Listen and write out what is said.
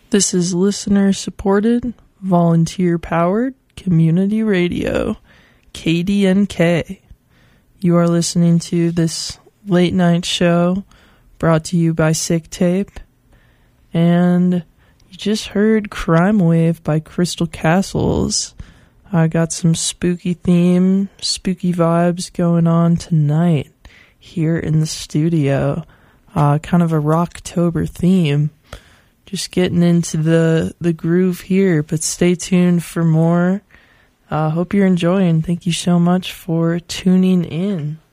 This is listener-supported, volunteer-powered community radio, KDNK. You are listening to this late-night show brought to you by Sick Tape. And you just heard Crime Wave by Crystal Castles. I got some spooky theme, spooky vibes going on tonight here in the studio. Kind of a Rocktober theme. Just getting into the groove here, but stay tuned for more. Hope you're enjoying. Thank you so much for tuning in.